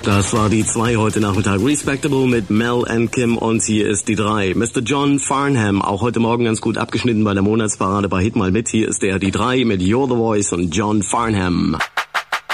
Das war die 2 heute Nachmittag. Respectable mit Mel and Kim und hier ist die 3. Mr. John Farnham, auch heute Morgen ganz gut abgeschnitten bei der Monatsparade bei Hit mal mit. Hier ist die 3 mit You're the Voice und John Farnham.